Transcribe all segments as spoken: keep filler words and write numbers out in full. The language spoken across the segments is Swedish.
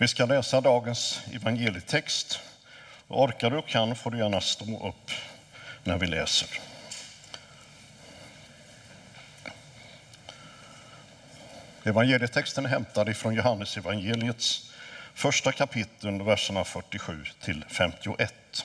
Vi ska läsa dagens evangelietext. Orkar du och kan får du gärna stå upp när vi läser. Evangelietexten är hämtad ifrån Johannes evangeliets första kapitel, verserna fyrtiosju till femtioett.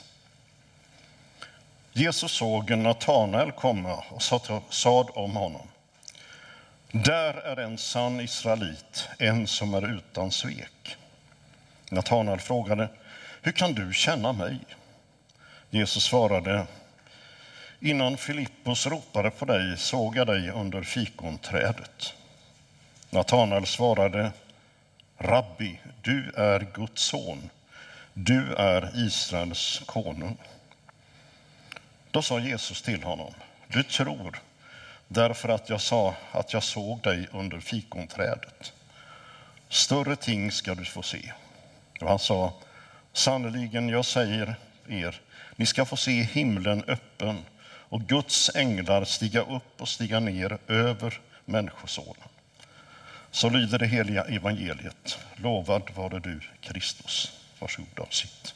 Jesus såg Natanael komma och sa om honom: där är en sann israelit, en som är utan svek. Natanael frågade: hur kan du känna mig? Jesus svarade: innan Filippos ropade på dig såg jag dig under fikonträdet. Natanael svarade: Rabbi, du är Guds son, du är Israels konung. Då sa Jesus till honom: du tror därför att jag sa att jag såg dig under fikonträdet. Större ting ska du få se. Och han sa: sannoliken jag säger er, ni ska få se himlen öppen och Guds änglar stiga upp och stiga ner över människosonen. Så lyder det heliga evangeliet. Lovad vare du, Kristus. Varsågod och sitt.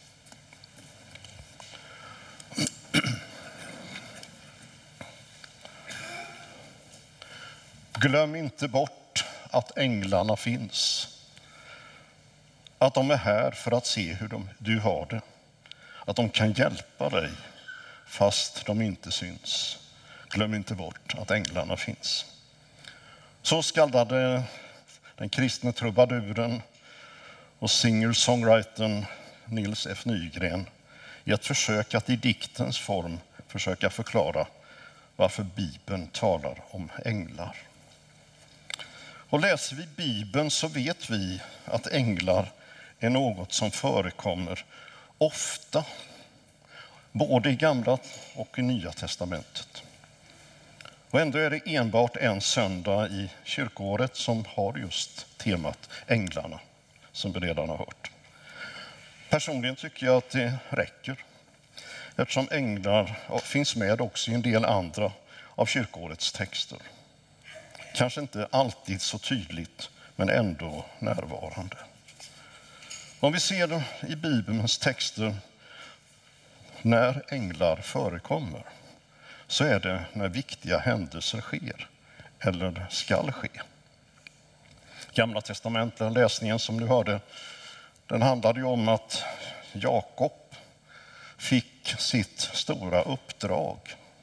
Glöm inte bort att änglarna finns. Att de är här för att se hur de, du har det. Att de kan hjälpa dig fast de inte syns. Glöm inte bort att änglarna finns. Så skaldade den kristna trubaduren och singer-songwritern Nils F. Nygren i ett försök att i diktens form försöka förklara varför Bibeln talar om änglar. Och läser vi Bibeln så vet vi att änglar är något som förekommer ofta, både i Gamla och i Nya testamentet. Och ändå är det enbart en söndag i kyrkoåret som har just temat änglarna, som vi redan har hört. Personligen tycker jag att det räcker, eftersom änglar finns med också i en del andra av kyrkoårets texter. Kanske inte alltid så tydligt, men ändå närvarande. Om vi ser i Bibelns texter när änglar förekommer, så är det när viktiga händelser sker eller skall ske. Gamla testamentet, läsningen som du hörde, den handlade ju om att Jakob fick sitt stora uppdrag.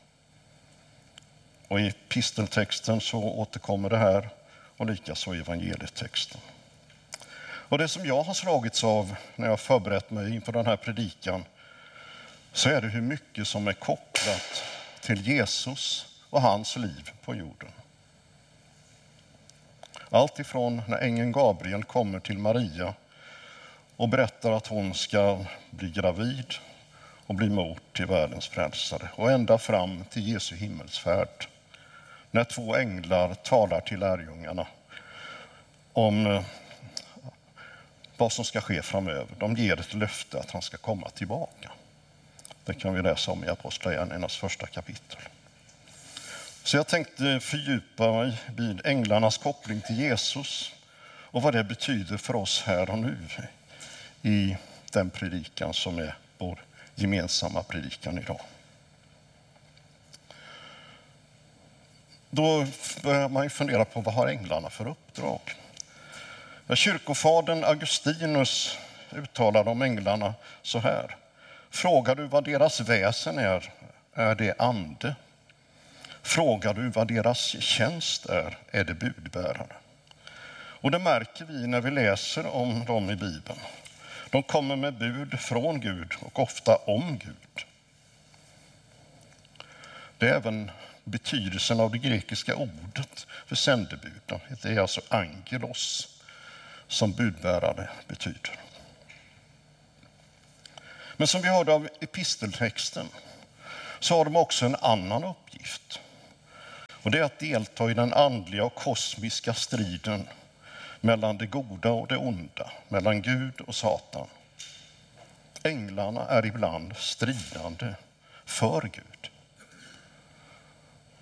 Och i episteltexten så återkommer det här, och likaså i evangelietexten. Och det som jag har slagits av när jag förberett mig inför den här predikan, så är det hur mycket som är kopplat till Jesus och hans liv på jorden. Allt ifrån när ängeln Gabriel kommer till Maria och berättar att hon ska bli gravid och bli mor till världens frälsare, och ända fram till Jesu himmelsfärd, när två änglar talar till lärjungarna om vad som ska ske framöver. De ger ett löfte att han ska komma tillbaka. Det kan vi läsa om i Apostlagärningarnas första kapitel. Så jag tänkte fördjupa mig vid änglarnas koppling till Jesus och vad det betyder för oss här och nu i den predikan som är vår gemensamma predikan idag. Då börjar man ju fundera på vad har änglarna för uppdrag. Ja, kyrkofadern Augustinus uttalade om änglarna så här: frågar du vad deras väsen är, är det ande. Frågar du vad deras tjänst är, är det budbärare. Och det märker vi när vi läser om dem i Bibeln. De kommer med bud från Gud och ofta om Gud. Det är även betydelsen av det grekiska ordet för sändebud. Det är alltså angelos som budbärare betyder. Men som vi hörde av episteltexten så har de också en annan uppgift. Och det är att delta i den andliga och kosmiska striden mellan det goda och det onda, mellan Gud och Satan. Änglarna är ibland stridande för Gud.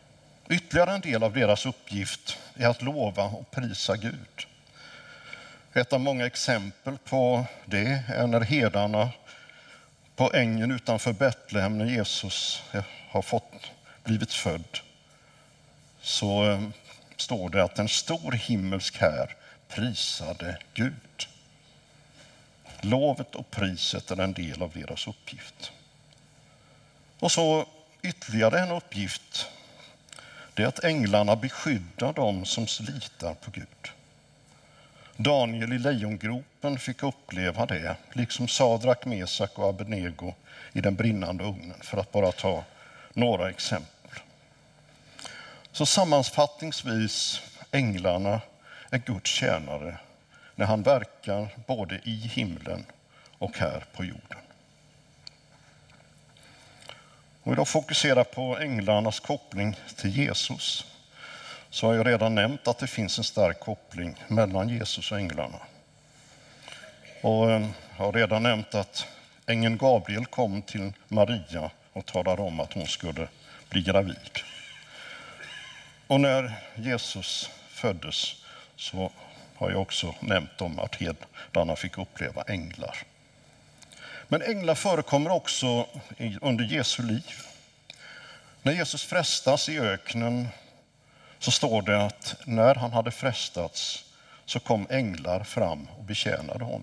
Ytterligare en del av deras uppgift är att lova och prisa Gud. Ett av många exempel på det är när herdarna på ängen utanför Betlehem, när Jesus har fått, blivit född, så står det att en stor himmelsk här prisade Gud. Lovet och priset är en del av deras uppgift. Och så ytterligare en uppgift, det är att änglarna beskyddar dem som litar på Gud. Daniel i lejongropen fick uppleva det, liksom Sadrak, Mesak och Abednego i den brinnande ugnen, för att bara ta några exempel. Så sammanfattningsvis, änglarna är Guds tjänare när han verkar både i himlen och här på jorden. Och idag fokuserar på änglarnas koppling till Jesus. Så har jag redan nämnt att det finns en stark koppling mellan Jesus och änglarna. Och jag har redan nämnt att ängeln Gabriel kom till Maria och talade om att hon skulle bli gravid. Och när Jesus föddes så har jag också nämnt om att herdarna fick uppleva änglar. Men änglar förekommer också under Jesu liv. När Jesus frestas i öknen så står det att när han hade frestats så kom änglar fram och betjänade honom.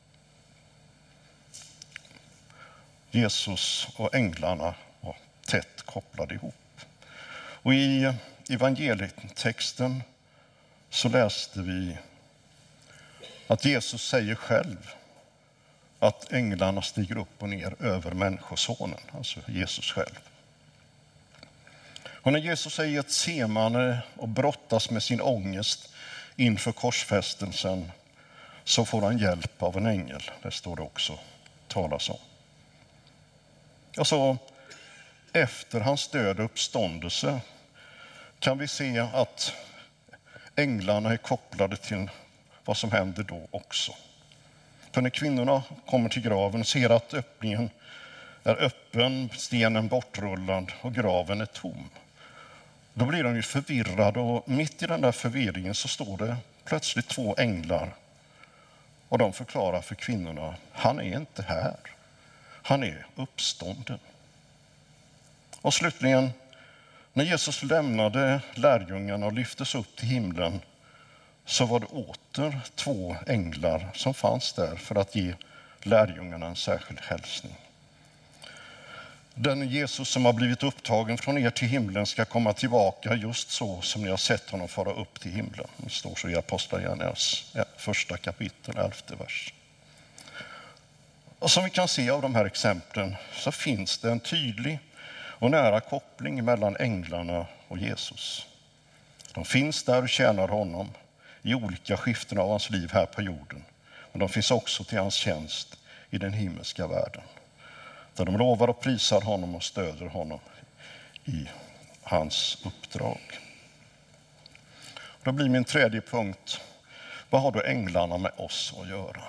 Jesus och änglarna var tätt kopplade ihop. Och i evangelietexten så läste vi att Jesus säger själv att änglarna stiger upp och ner över människosonen, alltså Jesus själv. Och när Jesus är i ett semane och brottas med sin ångest inför korsfästelsen så får han hjälp av en ängel. Det står det också talas om. Och så efter hans död och uppståndelse kan vi se att änglarna är kopplade till vad som händer då också. För när kvinnorna kommer till graven ser att öppningen är öppen, stenen bortrullad och graven är tom. Då blir de ju förvirrade och mitt i den där förvirringen så står det plötsligt två änglar och de förklarar för kvinnorna, han är inte här, han är uppstånden. Och slutligen, när Jesus lämnade lärjungarna och lyftes upp till himlen så var det åter två änglar som fanns där för att ge lärjungarna en särskild hälsning. Den Jesus som har blivit upptagen från er till himlen ska komma tillbaka just så som ni har sett honom fara upp till himlen. Det står så i Apostlagärningarnas första kapitel, elfte vers. Och som vi kan se av de här exemplen så finns det en tydlig och nära koppling mellan änglarna och Jesus. De finns där och tjänar honom i olika skiften av hans liv här på jorden. Men de finns också till hans tjänst i den himmelska världen. Där de lovar och prisar honom och stöder honom i hans uppdrag. Då blir min tredje punkt, vad har då änglarna med oss att göra?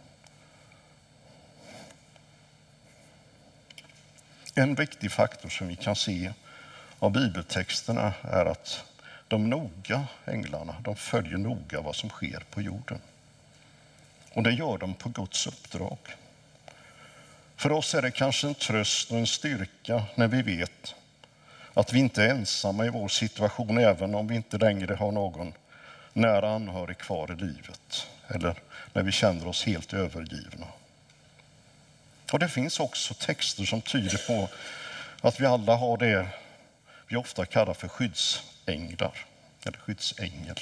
En viktig faktor som vi kan se av bibeltexterna är att de noga, änglarna, de följer noga vad som sker på jorden. Och det gör de på Guds uppdrag. För oss är det kanske en tröst och en styrka när vi vet att vi inte är ensamma i vår situation även om vi inte längre har någon nära anhörig kvar i livet eller när vi känner oss helt övergivna. Och det finns också texter som tyder på att vi alla har det vi ofta kallar för skyddsänglar eller skyddsängel.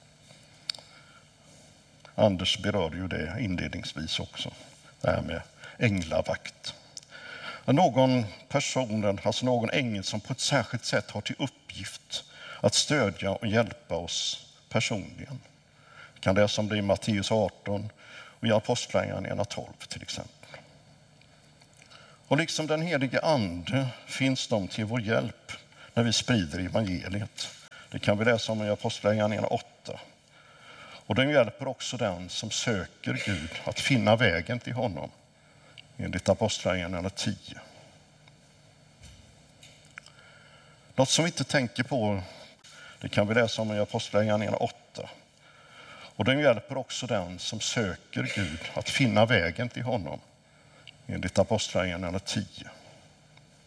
Anders berörde ju det inledningsvis också, det här med änglavakt. Någon person, alltså någon ängel som på ett särskilt sätt har till uppgift att stödja och hjälpa oss personligen. Vi kan läsa om det i Matteus arton och i Apostlagärningarna tolv till exempel. Och liksom den helige ande finns de till vår hjälp när vi sprider evangeliet. Det kan vi läsa om i Apostlagärningarna åtta. Och den hjälper också den som söker Gud att finna vägen till honom. Enligt Apostlagärningarna tio. Något som vi inte tänker på, det kan vi läsa om i Apostlagärningarna åtta. Och den hjälper också den som söker Gud att finna vägen till honom, enligt Apostlagärningarna tio.